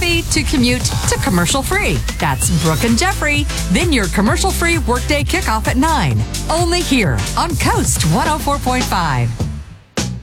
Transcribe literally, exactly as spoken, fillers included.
coffee to commute to commercial free. That's Brooke and Jeffrey. Then your commercial free workday kickoff at nine. Only here on Coast one oh four point five.